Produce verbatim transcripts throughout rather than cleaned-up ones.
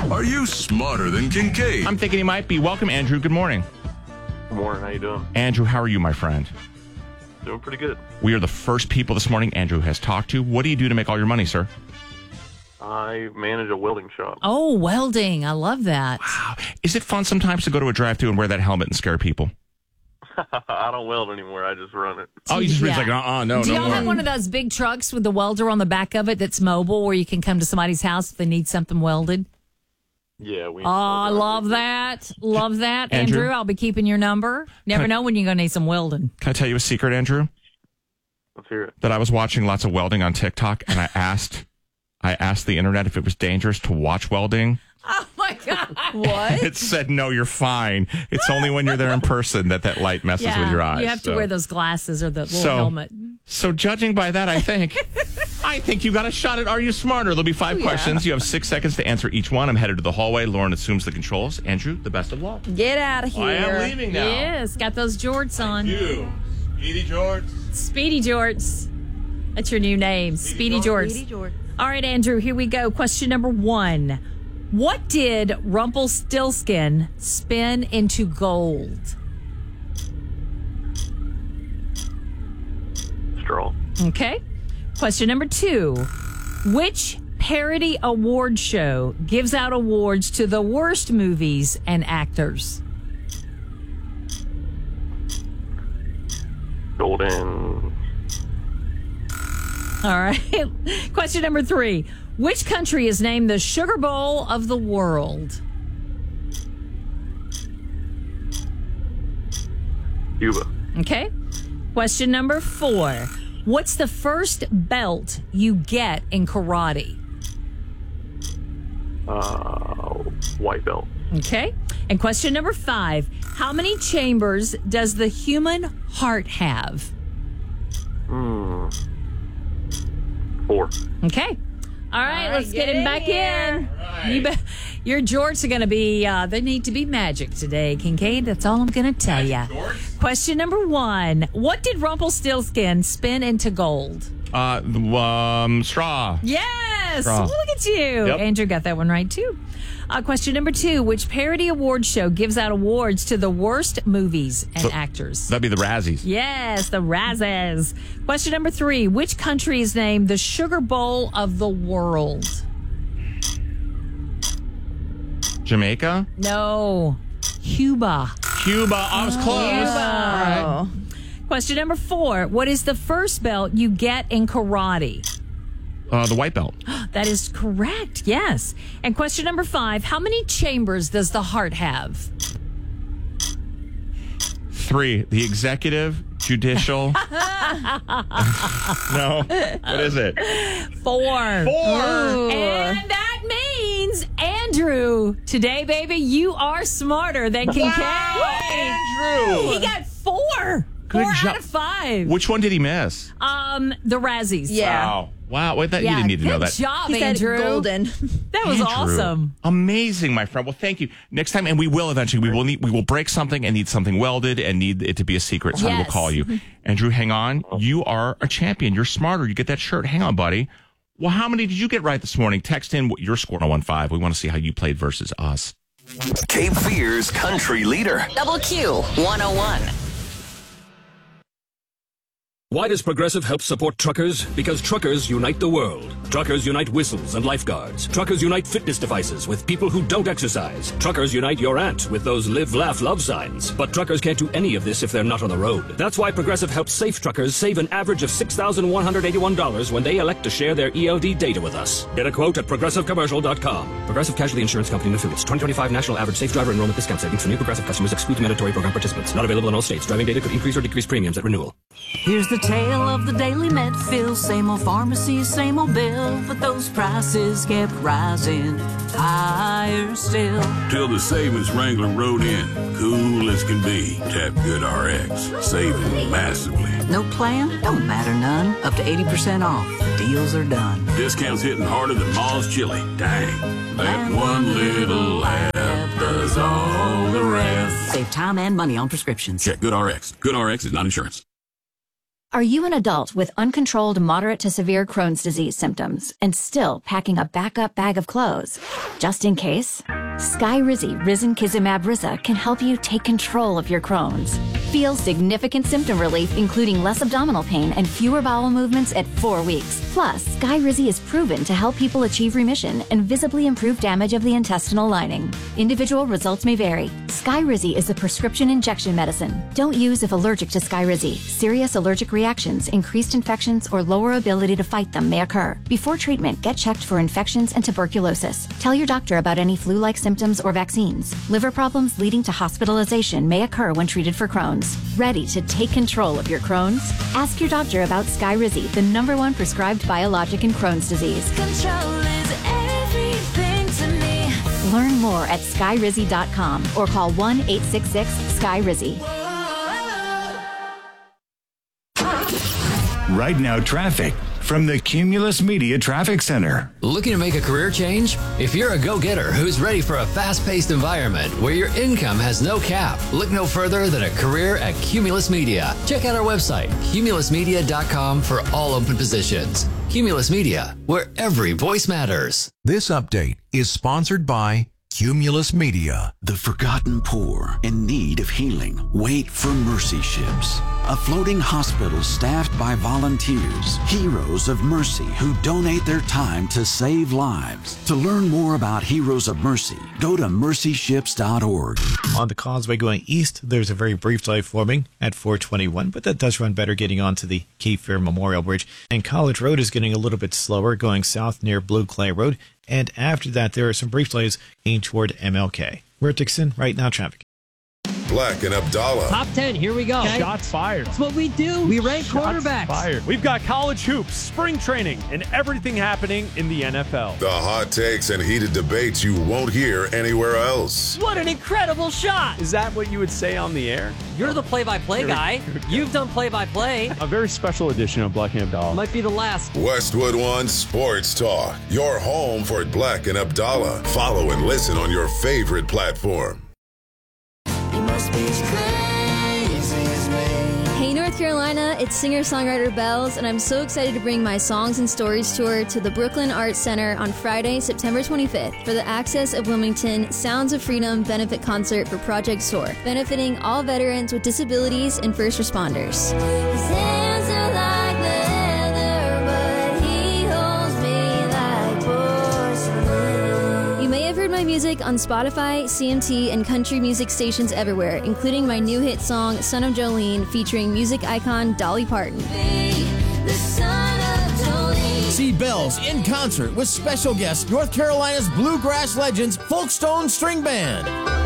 Are you smarter than Kincaid? I'm thinking he might be. Welcome, Andrew. Good morning. Good morning. How you doing? Andrew, how are you, my friend? Doing pretty good. We are the first people this morning Andrew has talked to. What do you do to make all your money, sir? I manage a welding shop. Oh, welding. I love that. Wow. Is it fun sometimes to go to a drive-thru and wear that helmet and scare people? I don't weld anymore. I just run it. Oh, you just Yeah. it's like, uh-uh, no, Do no y'all more. have one of those big trucks with the welder on the back of it that's mobile where you can come to somebody's house if they need something welded? Yeah, we. Oh, I love that. Love that. Andrew? Andrew, I'll be keeping your number. Never Can I- know when you're going to need some welding. Can I tell you a secret, Andrew? Let's hear it. That I was watching lots of welding on TikTok, and I asked, I asked the internet if it was dangerous to watch welding. Oh, my God. What? It said, no, you're fine. It's only when you're there in person that that light messes with your eyes. You have to So- wear those glasses or the little So- helmet. So judging by that, I think, I think you got a shot at Are You Smarter? There'll be five questions. You have six seconds to answer each one. I'm headed to the hallway. Lauren assumes the controls. Andrew, the best of luck. Get out of here. I am leaving now. Yes, got those jorts on. You, Speedy George. Speedy Jorts. That's your new name, Speedy Jorts. Speedy George. All right, Andrew, here we go. Question number one. What did Rumpelstiltskin spin into gold? Straw. Okay. Question number two. Which parody award show gives out awards to the worst movies and actors? Golden. All right. Question number three. Which country is named the Sugar Bowl of the world? Cuba. Okay. Question number four. What's the first belt you get in karate? Uh, white belt. Okay. And question number five. How many chambers does the human heart have? Hmm. Four. Okay. All right, All right, let's get, get him in back here. in. You be, your jorts are going to be, uh, they need to be magic today, Kincaid. That's all I'm going to tell you. Question number one. What did Rumpelstiltskin spin into gold? Uh, the, um, straw. Yes. Straw. Look at you. Yep. Andrew got that one right, too. Uh, question number two. Which parody award show gives out awards to the worst movies and So- actors? That'd be the Razzies. Yes, the Razzies. Question number three. Which country is named the Sugar Bowl of the world? Jamaica? No. Cuba. Cuba. I was close. Cuba. Oh. Question number four. What is the first belt you get in karate? Uh, the white belt. That is correct. Yes. And question number five. How many chambers does the heart have? Three. The executive, judicial. No. What is it? Four. Four. And that means, Andrew, today, baby, you are smarter than Kincaid. Andrew. He got four. Good four job. out of five. Which one did he miss? Um, the Razzies. Yeah. Wow. Wow. Wait, that, Yeah, you didn't need to know good that. job, He said Andrew. golden. That was Andrew. awesome. Amazing, my friend. Well, thank you. Next time, and we will eventually, we will need, we will break something and need something welded and need it to be a secret. So we will Yes. call you. Andrew, hang on. You are a champion. You're smarter. You get that shirt. Hang on, buddy. Well, how many did you get right this morning? Text in what your score on one five. We want to see how you played versus us. Cape Fear's country leader. Double Q one oh one. Why does Progressive help support truckers? Because truckers unite the world. Truckers unite whistles and lifeguards. Truckers unite fitness devices with people who don't exercise. Truckers unite your aunt with those live, laugh, love signs. But truckers can't do any of this if they're not on the road. That's why Progressive helps safe truckers save an average of six thousand one hundred eighty-one dollars when they elect to share their E L D data with us. Get a quote at progressive commercial dot com. Progressive Casualty Insurance Company and Affiliates. twenty twenty-five National Average Safe Driver Enrollment Discount Savings for new Progressive customers excludes mandatory program participants. Not available in all states. Driving data could increase or decrease premiums at renewal. Here's the tale of the daily med fill. Same old pharmacy, same old bill, but those prices kept rising higher still. Till the savings Wrangler rode in, cool as can be. Tap GoodRx, saving massively. No plan? Don't matter none. Up to eighty percent off. The deals are done. Discounts hitting harder than Ma's chili. Dang, that one little app does all the rest. Save time and money on prescriptions. Check GoodRx. GoodRx is not insurance. Are you an adult with uncontrolled moderate to severe Crohn's disease symptoms and still packing a backup bag of clothes? Just in case, Skyrizi Risankizumab Riza can help you take control of your Crohn's. Feel significant symptom relief, including less abdominal pain and fewer bowel movements at four weeks. Plus, Skyrizi is proven to help people achieve remission and visibly improve damage of the intestinal lining. Individual results may vary. Skyrizi is a prescription injection medicine. Don't use if allergic to Skyrizi. Serious allergic reactions, increased infections, or lower ability to fight them may occur. Before treatment, get checked for infections and tuberculosis. Tell your doctor about any flu-like symptoms or vaccines. Liver problems leading to hospitalization may occur when treated for Crohn's. Ready to take control of your Crohn's? Ask your doctor about Skyrizi, the number one prescribed biologic in Crohn's disease. Control is everything to me. Learn more at skyrizi dot com or call one eight six six Sky Rizzy. Right now, traffic from the Cumulus Media Traffic Center. Looking to make a career change? If you're a go-getter who's ready for a fast-paced environment where your income has no cap, look no further than a career at Cumulus Media. Check out our website, cumulus media dot com, for all open positions. Cumulus Media, where every voice matters. This update is sponsored by Cumulus Media. The forgotten poor in need of healing wait for Mercy Ships, a floating hospital staffed by volunteers, heroes of mercy who donate their time to save lives. To learn more about Heroes of Mercy, go to mercy ships dot org. On the causeway going east, there's a very brief delay forming at four twenty-one, but that does run better getting onto the Cape Fear Memorial Bridge. And College Road is getting a little bit slower going south near Blue Clay Road. And after that, there are some brief delays heading toward M L K. We're at Dixon, right now traffic. Black and Abdallah. Top ten, here we go. Okay. Shots fired. That's what we do. We rank Shots quarterbacks. Fired. We've got college hoops, spring training, and everything happening in the N F L. The hot takes and heated debates you won't hear anywhere else. What an incredible shot. Is that what you would say on the air? You're the play-by-play guy. You've done play-by-play. A very special edition of Black and Abdallah. Might be the last. Westwood One Sports Talk. Your home for Black and Abdallah. Follow and listen on your favorite platform. You must be as crazy as me. Hey, North Carolina, it's singer-songwriter Bells, and I'm so excited to bring my Songs and Stories tour to the Brooklyn Arts Center on Friday, September twenty-fifth for the Access of Wilmington Sounds of Freedom benefit concert for Project SOAR, benefiting all veterans with disabilities and first responders. His hands are like leather, but he holds me like porcelain. You may have heard my music on Spotify, C M T, and country music stations everywhere, including my new hit song, Son of Jolene, featuring music icon Dolly Parton. See Bells in concert with special guest North Carolina's bluegrass legends Folkstone String Band.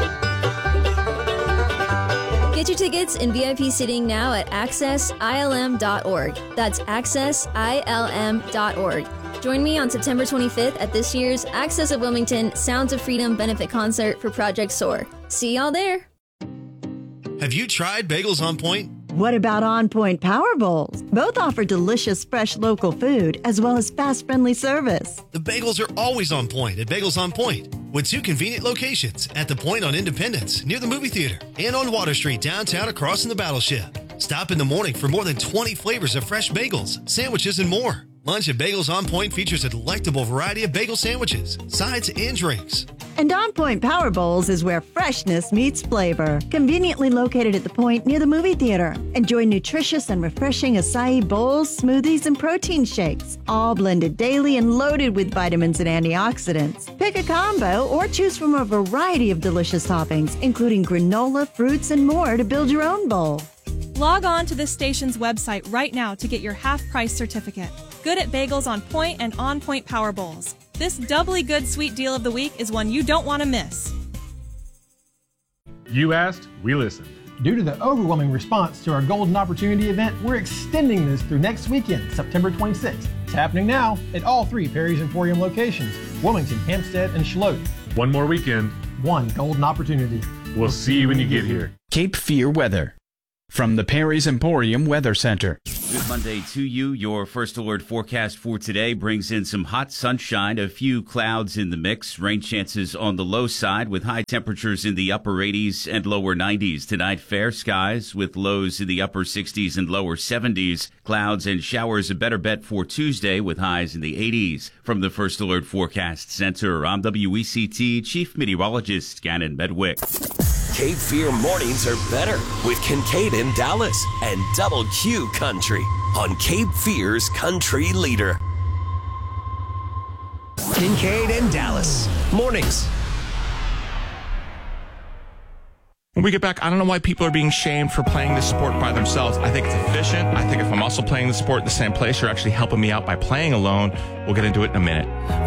Get your tickets and V I P seating now at access I L M dot org. That's access I L M dot org. Join me on September twenty-fifth at this year's Access of Wilmington Sounds of Freedom benefit concert for Project SOAR. See y'all there. Have you tried Bagels on Point? What about On Point Power Bowls? Both offer delicious, fresh local food as well as fast, friendly service. The bagels are always on point at Bagels on Point, with two convenient locations at the Point on Independence near the movie theater and on Water Street downtown across from the Battleship. Stop in the morning for more than twenty flavors of fresh bagels, sandwiches, and more. Lunch at Bagels on Point features a delectable variety of bagel sandwiches, sides, and drinks. And On Point Power Bowls is where freshness meets flavor. Conveniently located at the Point near the movie theater. Enjoy nutritious and refreshing acai bowls, smoothies, and protein shakes, all blended daily and loaded with vitamins and antioxidants. Pick a combo or choose from a variety of delicious toppings, including granola, fruits, and more to build your own bowl. Log on to this station's website right now to get your half-price certificate. Good at Bagels on Point and On Point Power Bowls. This doubly good sweet deal of the week is one you don't want to miss. You asked, we listened. Due to the overwhelming response to our Golden Opportunity event, we're extending this through next weekend, September twenty-sixth. It's happening now at all three Perry's Emporium locations, Wilmington, Hampstead, and Schlote. One more weekend. One Golden Opportunity. We'll see you when you get here. Cape Fear weather. From the Perry's Emporium Weather Center. Good Monday to you. Your First Alert forecast for today brings in some hot sunshine, a few clouds in the mix, rain chances on the low side with high temperatures in the upper eighties and lower nineties. Tonight, fair skies with lows in the upper sixties and lower seventies. Clouds and showers a better bet for Tuesday with highs in the eighties. From the First Alert Forecast Center, I'm W E C T Chief Meteorologist Gannon Bedwick. Cape Fear mornings are better with Kincaid in Dallas and Double Q Country on Cape Fear's Country Leader. Kincaid in Dallas mornings. When we get back, I don't know why people are being shamed for playing this sport by themselves. I think it's efficient. I think if I'm also playing the sport in the same place, you're actually helping me out by playing alone. We'll get into it in a minute.